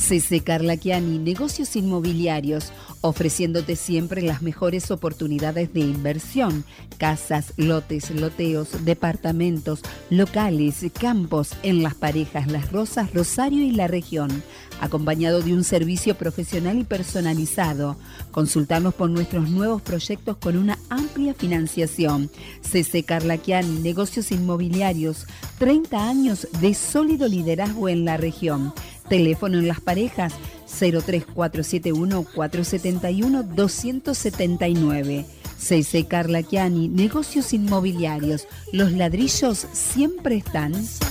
CC Carlaquiani, negocios inmobiliarios, ofreciéndote siempre las mejores oportunidades de inversión, casas, lotes, loteos, departamentos, locales, campos en Las Parejas, Las Rosas, Rosario y la región, acompañado de un servicio profesional y personalizado. Consultarnos por nuestros nuevos proyectos con una amplia financiación. CC Carlaquiani, negocios inmobiliarios, 30 años de sólido liderazgo en la región. Teléfono en Las Parejas 03471 471 279. CC Carlaquiani, negocios inmobiliarios. Los ladrillos siempre están.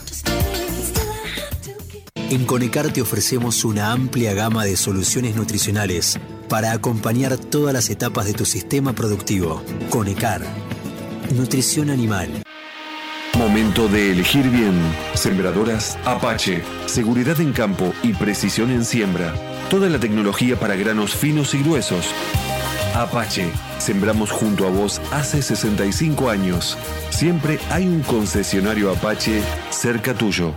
En Conecar te ofrecemos una amplia gama de soluciones nutricionales para acompañar todas las etapas de tu sistema productivo. Conecar, nutrición animal. Momento de elegir bien. Sembradoras Apache. Seguridad en campo y precisión en siembra. Toda la tecnología para granos finos y gruesos. Apache. Sembramos junto a vos hace 65 años. Siempre hay un concesionario Apache cerca tuyo.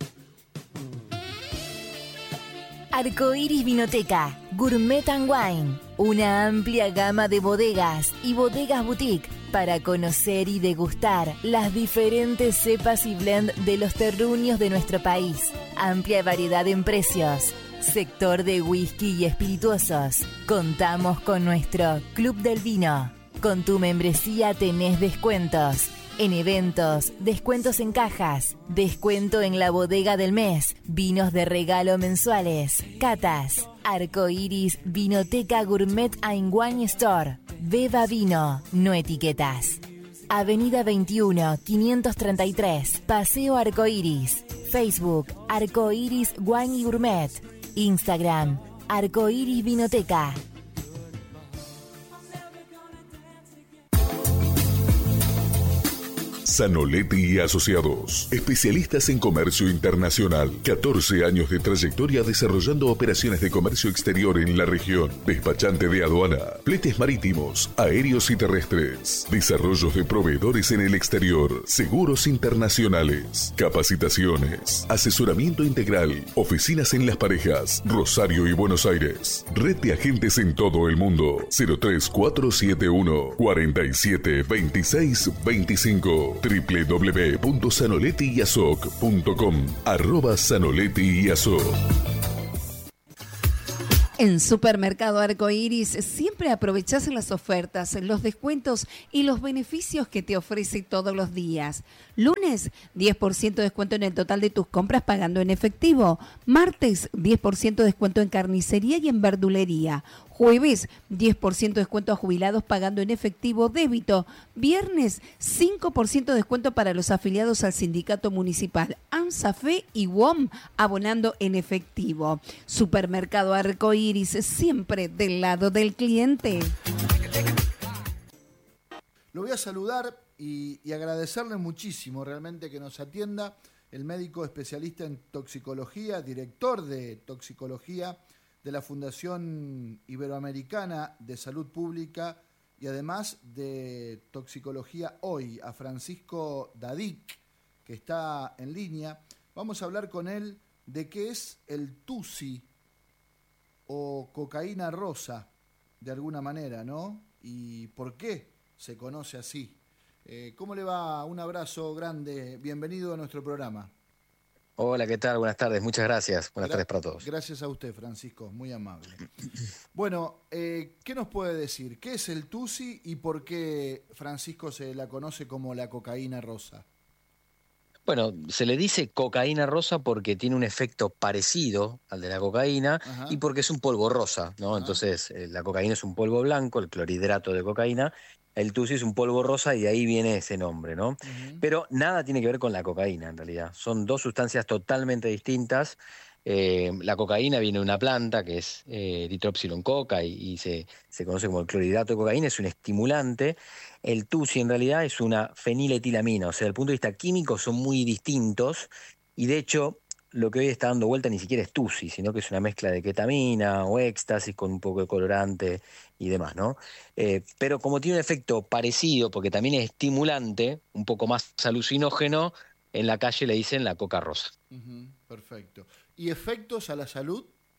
Arcoiris Vinoteca, Gourmet and Wine, una amplia gama de bodegas y bodegas boutique para conocer y degustar las diferentes cepas y blend de los terruños de nuestro país. Amplia variedad en precios. Sector de whisky y espirituosos. Contamos con nuestro Club del Vino. Con tu membresía tenés descuentos. En eventos, descuentos en cajas, descuento en la bodega del mes, vinos de regalo mensuales, catas, Arcoiris Vinoteca Gourmet and Wine Store. Beba vino, no etiquetas. Avenida 21, 533, Paseo Arcoiris. Facebook, Arcoiris Wine y Gourmet. Instagram, Arcoiris Vinoteca. Zanoletti y Asociados, especialistas en comercio internacional, 14 años de trayectoria desarrollando operaciones de comercio exterior en la región, despachante de aduana, fletes marítimos, aéreos y terrestres, desarrollos de proveedores en el exterior, seguros internacionales, capacitaciones, asesoramiento integral, oficinas en Las Parejas, Rosario y Buenos Aires, red de agentes en todo el mundo, 03471 47 26 25. www.zanolettiyasoc.com @Zanoletti-Yasoc. En Supermercado Arcoiris siempre aprovechás las ofertas, los descuentos y los beneficios que te ofrece todos los días. Lunes, 10% de descuento en el total de tus compras pagando en efectivo. Martes, 10% de descuento en carnicería y en verdulería. Jueves, 10% de descuento a jubilados pagando en efectivo débito. Viernes, 5% de descuento para los afiliados al sindicato municipal AMSAFE y WOM abonando en efectivo. Supermercado Arcoiris, siempre del lado del cliente. Lo voy a saludar y agradecerle muchísimo realmente que nos atienda el médico especialista en toxicología, director de toxicología de la Fundación Iberoamericana de Salud Pública y además de Toxicología Hoy, a Francisco Dadic, que está en línea. Vamos a hablar con él de qué es el TUSI o cocaína rosa, de alguna manera, ¿no? Y por qué se conoce así. ¿Cómo le va? Un abrazo grande. Bienvenido a nuestro programa. Hola, ¿qué tal? Buenas tardes, muchas gracias. Buenas tardes para todos. Gracias a usted, Francisco, muy amable. Bueno, ¿qué nos puede decir? ¿Qué es el TUSI y por qué Francisco se la conoce como la cocaína rosa? Bueno, se le dice cocaína rosa porque tiene un efecto parecido al de la cocaína. Ajá. Y porque es un polvo rosa, ¿no? Ajá. Entonces, la cocaína es un polvo blanco, el clorhidrato de cocaína. El TUSI es un polvo rosa y de ahí viene ese nombre, ¿no? Uh-huh. Pero nada tiene que ver con la cocaína, en realidad. Son dos sustancias totalmente distintas. La cocaína viene de una planta que es Erythrocyrus y se conoce como el clorhidrato de cocaína, es un estimulante. El TUSI en realidad es una feniletilamina, o sea, desde el punto de vista químico son muy distintos y de hecho lo que hoy está dando vuelta ni siquiera es TUSI, sino que es una mezcla de ketamina o éxtasis con un poco de colorante y demás, ¿no? Pero como tiene un efecto parecido, porque también es estimulante, un poco más alucinógeno, en la calle le dicen la coca rosa. Perfecto. ¿Y efectos a la salud?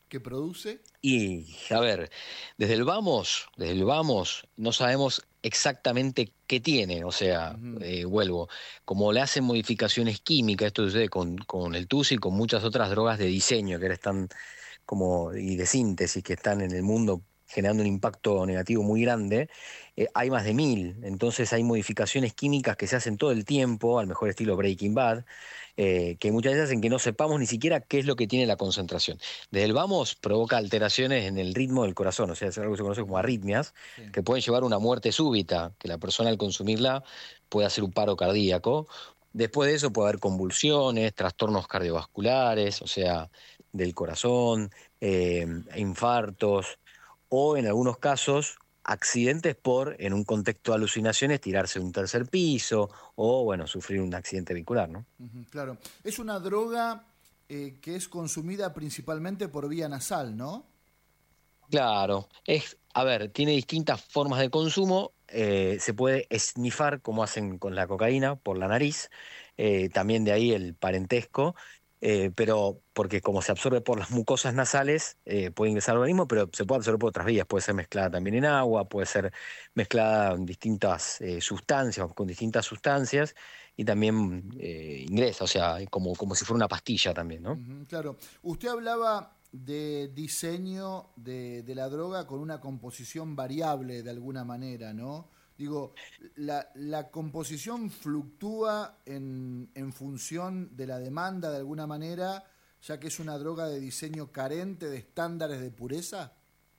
que produce? Y, a ver, desde el vamos, no sabemos exactamente qué tiene, o sea, vuelvo, como le hacen modificaciones químicas, esto sucede con el TUSI y con muchas otras drogas de diseño que ahora están y de síntesis que están en el mundo generando un impacto negativo muy grande, hay más de 1000, entonces hay modificaciones químicas que se hacen todo el tiempo, al mejor estilo Breaking Bad, que muchas veces hacen que no sepamos ni siquiera qué es lo que tiene la concentración. Desde el vamos provoca alteraciones en el ritmo del corazón, o sea, es algo que se conoce como arritmias, que pueden llevar a una muerte súbita, que la persona al consumirla puede hacer un paro cardíaco. Después de eso puede haber convulsiones, trastornos cardiovasculares, o sea, del corazón, infartos, o en algunos casos accidentes en un contexto de alucinaciones, tirarse de un tercer piso o, bueno, sufrir un accidente vehicular, ¿no? Claro. Es una droga que es consumida principalmente por vía nasal, ¿no? Claro. A ver, tiene distintas formas de consumo. Se puede esnifar, como hacen con la cocaína, por la nariz. También de ahí el parentesco. Pero porque como se absorbe por las mucosas nasales, puede ingresar al organismo, pero se puede absorber por otras vías. Puede ser mezclada también en agua, puede ser mezclada en distintas sustancias, con distintas sustancias, y también ingresa, o sea, como si fuera una pastilla también, ¿no? Claro. Usted hablaba de diseño de la droga con una composición variable de alguna manera, ¿no? Digo, la composición fluctúa en función de la demanda de alguna manera, ya que es una droga de diseño carente de estándares de pureza.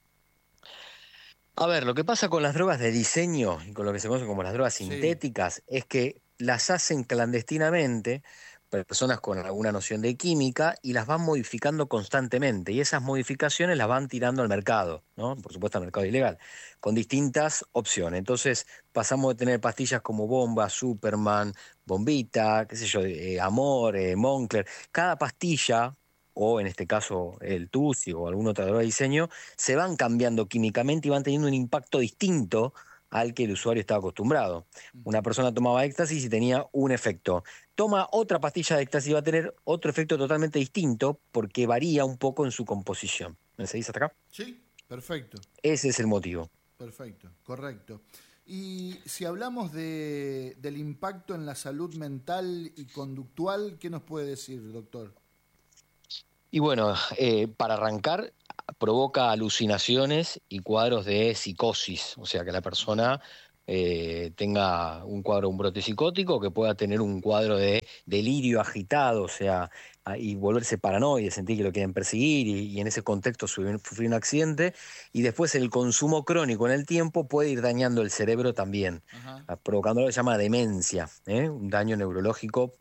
A ver, lo que pasa con las drogas de diseño y con lo que se conoce como las drogas sintéticas es que las hacen clandestinamente personas con alguna noción de química y las van modificando constantemente y esas modificaciones las van tirando al mercado, ¿no? Por supuesto al mercado ilegal, con distintas opciones. Entonces pasamos de tener pastillas como Bomba, Superman, Bombita, qué sé yo, Amor, Moncler. Cada pastilla, o en este caso el TUSI o alguna otra droga de diseño, se van cambiando químicamente y van teniendo un impacto distinto al que el usuario estaba acostumbrado. Una persona tomaba éxtasis y tenía un efecto. Toma otra pastilla de éxtasis y va a tener otro efecto totalmente distinto porque varía un poco en su composición. ¿Me seguís hasta acá? Sí, perfecto. Ese es el motivo. Perfecto, correcto. Y si hablamos del impacto en la salud mental y conductual, ¿qué nos puede decir, doctor? Y bueno, para arrancar, provoca alucinaciones y cuadros de psicosis, o sea que la persona tenga un un brote psicótico, que pueda tener un cuadro de delirio agitado, o sea, y volverse paranoide, sentir que lo quieren perseguir y en ese contexto sufrir un accidente, y después el consumo crónico en el tiempo puede ir dañando el cerebro también, provocando lo que se llama demencia, un daño neurológico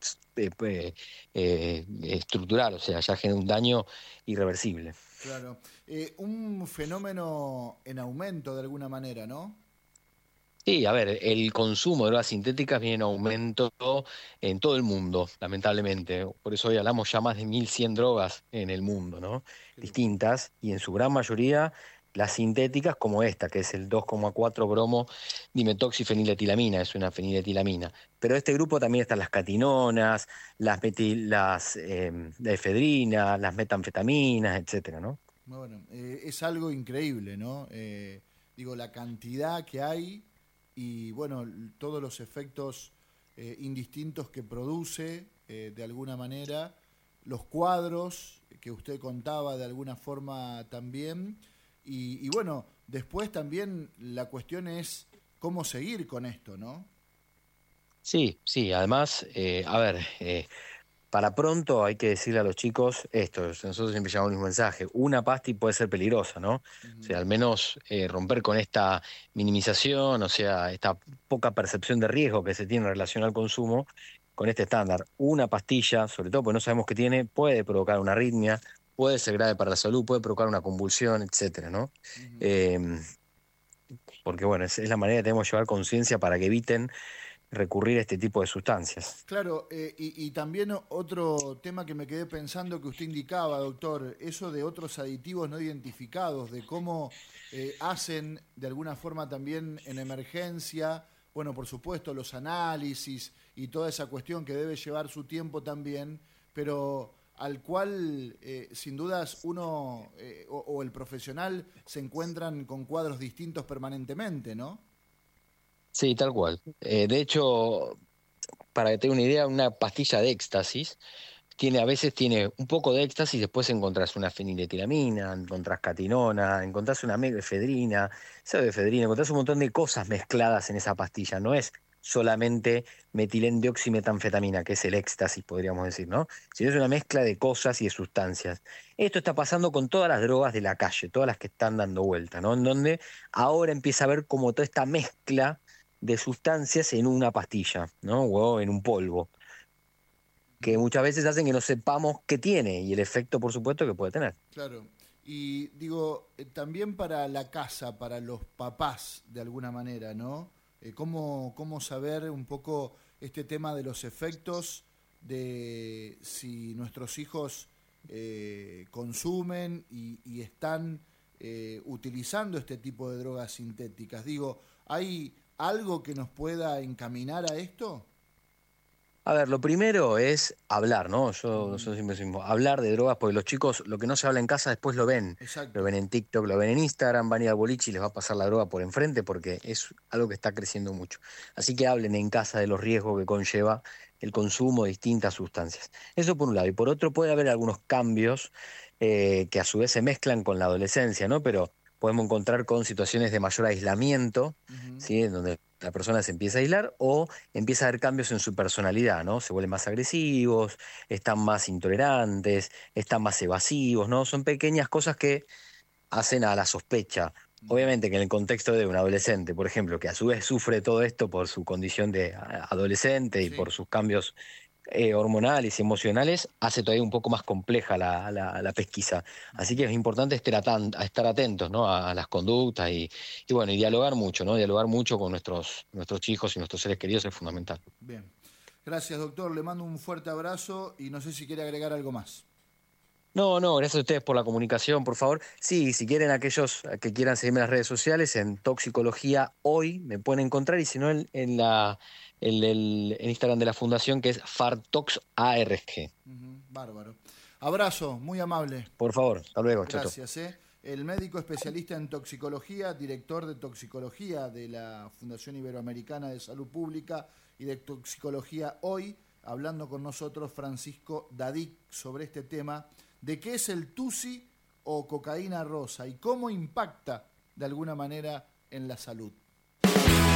estructural, o sea, ya genera un daño irreversible. Claro. Un fenómeno en aumento de alguna manera, ¿no? Sí, a ver, el consumo de drogas sintéticas viene en aumento en todo el mundo, lamentablemente. Por eso hoy hablamos ya más de 1100 drogas en el mundo, ¿no? Distintas, y en su gran mayoría las sintéticas como esta, que es el 2,4 bromo dimetoxifeniletilamina, es una feniletilamina. Pero este grupo también están las catinonas, la efedrina, las metanfetaminas, etcétera, ¿no? Bueno, es algo increíble, ¿no? Digo, la cantidad que hay y, bueno, todos los efectos indistintos que produce, de alguna manera, los cuadros que usted contaba de alguna forma también. Y bueno, después también la cuestión es cómo seguir con esto, ¿no? Sí, además, a ver, para pronto hay que decirle a los chicos esto, nosotros siempre llevamos un mensaje, una pasti puede ser peligrosa, ¿no? O sea, al menos romper con esta minimización, o sea, esta poca percepción de riesgo que se tiene en relación al consumo, con este estándar. Una pastilla, sobre todo porque no sabemos qué tiene, puede provocar una arritmia, puede ser grave para la salud, puede provocar una convulsión, etcétera, ¿no? Porque bueno, es la manera que tenemos de llevar conciencia para que eviten recurrir a este tipo de sustancias. Claro, y también otro tema que me quedé pensando que usted indicaba, doctor, eso de otros aditivos no identificados, de cómo hacen de alguna forma también en emergencia, bueno, por supuesto, los análisis y toda esa cuestión que debe llevar su tiempo también, pero al cual sin dudas uno o el profesional se encuentran con cuadros distintos permanentemente, ¿no? Sí, tal cual. De hecho, para que te dé una idea, una pastilla de éxtasis a veces tiene un poco de éxtasis, después encontrás una feniletilamina, encontrás catinona, encontrás una efedrina, pseudoefedrina, encontrás un montón de cosas mezcladas en esa pastilla. No es solamente metilendioximetanfetamina, que es el éxtasis, podríamos decir, ¿no? Sino es una mezcla de cosas y de sustancias. Esto está pasando con todas las drogas de la calle, todas las que están dando vuelta, ¿no? En donde ahora empieza a haber como toda esta mezcla de sustancias en una pastilla, ¿no? O en un polvo, que muchas veces hacen que no sepamos qué tiene y el efecto, por supuesto, que puede tener. Claro. Y digo, también para la casa, para los papás, de alguna manera, ¿no? ¿Cómo saber un poco este tema de los efectos de si nuestros hijos consumen y están utilizando este tipo de drogas sintéticas? Digo, ¿hay algo que nos pueda encaminar a esto? A ver, lo primero es hablar, ¿no? Nosotros siempre decimos, hablar de drogas, porque los chicos, lo que no se habla en casa, después lo ven. Exacto. Lo ven en TikTok, lo ven en Instagram, van a ir al boliche y les va a pasar la droga por enfrente, porque es algo que está creciendo mucho. Así que hablen en casa de los riesgos que conlleva el consumo de distintas sustancias. Eso por un lado. Y por otro puede haber algunos cambios que a su vez se mezclan con la adolescencia, ¿no? Pero podemos encontrar con situaciones de mayor aislamiento, ¿sí? En donde la persona se empieza a aislar o empieza a haber cambios en su personalidad, ¿no? Se vuelven más agresivos, están más intolerantes, están más evasivos, ¿no? Son pequeñas cosas que hacen a la sospecha. Obviamente que en el contexto de un adolescente, por ejemplo, que a su vez sufre todo esto por su condición de adolescente y por sus cambios hormonales y emocionales, hace todavía un poco más compleja la pesquisa. Así que es importante estar atentos, ¿no? a las conductas y bueno, y dialogar mucho, ¿no? Dialogar mucho con nuestros hijos y nuestros seres queridos es fundamental. Bien. Gracias, doctor. Le mando un fuerte abrazo y no sé si quiere agregar algo más. No, gracias a ustedes por la comunicación, por favor. Sí, si quieren aquellos que quieran seguirme en las redes sociales, en Toxicología Hoy me pueden encontrar, y si no en el Instagram de la Fundación, que es FarToxARG. Bárbaro. Abrazo, muy amable. Por favor, hasta luego. Gracias. El médico especialista en toxicología, director de toxicología de la Fundación Iberoamericana de Salud Pública y de Toxicología Hoy, hablando con nosotros, Francisco Dadik, sobre este tema de qué es el TUSI o cocaína rosa y cómo impacta de alguna manera en la salud.